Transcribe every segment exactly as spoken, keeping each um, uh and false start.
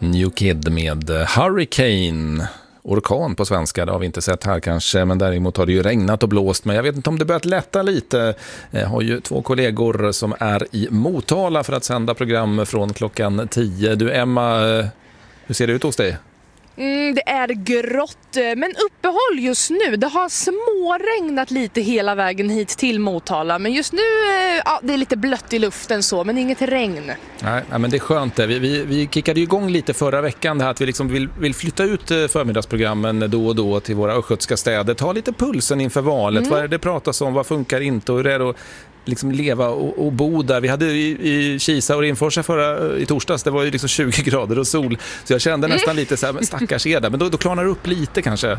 New Kid med Hurricane. Orkan på svenska, det har vi inte sett här kanske, men däremot har det ju regnat och blåst. Men jag vet inte om det börjat lätta lite. Jag har ju två kollegor som är i Motala för att sända program från klockan tio. Du Emma, hur ser det ut hos dig? Mm, det är grått, men uppehåll just nu. Det har småregnat lite hela vägen hit till Motala. Men just nu, ja, det är lite blött i luften så, men inget regn. Nej, men det är skönt det. Vi, vi, vi kickade ju igång lite förra veckan det här att vi liksom vill, vill flytta ut förmiddagsprogrammen då och då till våra östgötska städer. Ta lite pulsen inför valet. Mm. Vad är det pratas om? Vad funkar inte? Och hur är det att liksom leva och, och bo där? Vi hade i, i Kisa och Rinforsa förra, i torsdags, det var ju liksom tjugo grader och sol. Så jag kände nästan mm. lite så här, men stackars är det. Men då, då klarnar det upp lite kanske.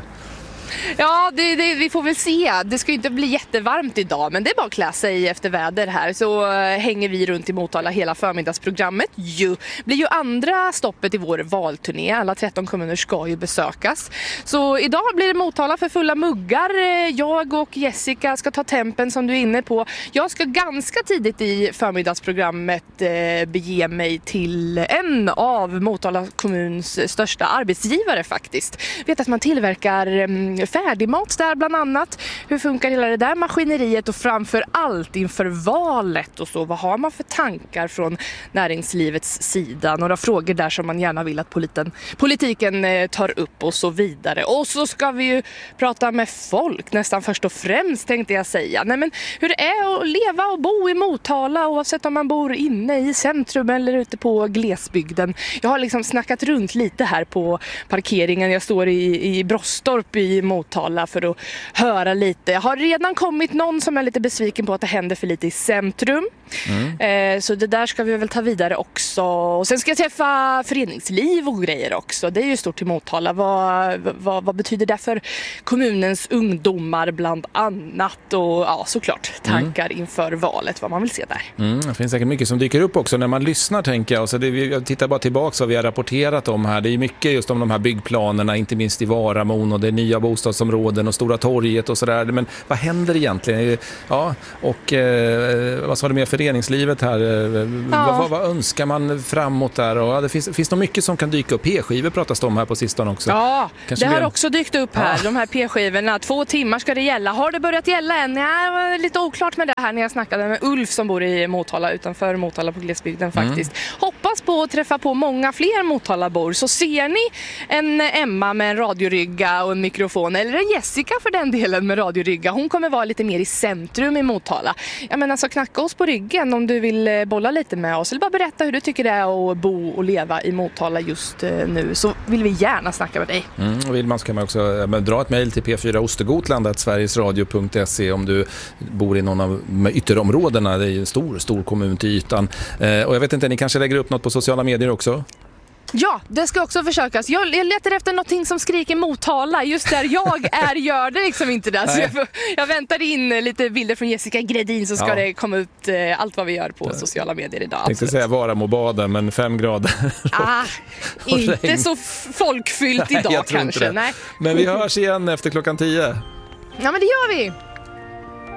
Ja, det, det, vi får väl se. Det ska ju inte bli jättevarmt idag, men det är bara att klä sig efter väder här. Så hänger vi runt i Motala hela förmiddagsprogrammet. Ju. Blir ju andra stoppet i vår valturné. Alla tretton kommuner ska ju besökas. Så idag blir det Motala för fulla muggar. Jag och Jessica ska ta tempen som du är inne på. Jag ska ganska tidigt i förmiddagsprogrammet eh, bege mig till en av Motala kommuns största arbetsgivare faktiskt. Vet att man tillverkar eh, färdigmat där bland annat. Hur funkar hela det där maskineriet och framför allt inför valet och så. Vad har man för tankar från näringslivets sida? Några frågor där som man gärna vill att politen, politiken eh, tar upp och så vidare. Och så ska vi ju prata med folk nästan först och främst tänkte jag säga. Nej, men hur det är att leva och bo i Motala oavsett om man bor inne i centrum eller ute på glesbygden. Jag har liksom snackat runt lite här på parkeringen. Jag står i, i Brostorp i Motala för att höra lite. Jag har redan kommit någon som är lite besviken på att det händer för lite i centrum. Mm. Eh, så det där ska vi väl ta vidare också. Och sen ska jag träffa föreningsliv och grejer också. Det är ju stort i Motala. Vad, vad, vad betyder det för kommunens ungdomar bland annat? Och ja, såklart tankar mm. inför valet, vad man vill se där. Mm, det finns säkert mycket som dyker upp också när man lyssnar, tänker jag. Så det, jag tittar bara tillbaka vad vi har rapporterat om här. Det är mycket just om de här byggplanerna, inte minst i Varamon och det nya bostadsområden och Stora torget och sådär. Men vad händer egentligen? Ja, och eh, vad sa du mer föreningslivet här? Ja. Vad, vad, vad önskar man framåt där? Och, ja, det finns, finns nog mycket som kan dyka upp. P-skivor pratas det om här på sistone också. Ja, Kanske det har mer... också dykt upp här. Ja. De här P-skivorna. Två timmar ska det gälla. Har det börjat gälla än? Ja, det var lite oklart med det här när jag snackade med Ulf som bor i Motala, utanför Motala på glesbygden faktiskt. Mm. Hoppas på att träffa på många fler Motalabor. Så ser ni en Emma med en radiorygga och en mikrofon, eller en Jessica för den delen med radiorygga. Hon kommer vara lite mer i centrum i Motala. Jag menar, så knacka oss på ryggen om du vill bolla lite med oss. Eller bara berätta hur du tycker det är att bo och leva i Motala just nu. Så vill vi gärna snacka med dig. Mm, och vill man så kan man också dra ett mejl till p fyra ostergotland at sverigesradio punkt se om du bor i någon av ytterområdena. Det är en stor, stor kommun till ytan. Eh, och jag vet inte, ni kanske lägger upp något på sociala medier också? Ja, det ska också försökas. Jag, jag letar efter någonting som skriker Motala. Just där jag är gör det liksom inte där. Så jag, jag väntar in lite bilder från Jessica Gredin så ska ja. det komma ut eh, allt vad vi gör på sociala medier idag. Jag tänkte säga Varamobaden, men fem grader. Ah, inte regn. Så folkfyllt idag. Nej, kanske. Nej. Men vi hörs igen efter klockan tio. Ja, men det gör vi.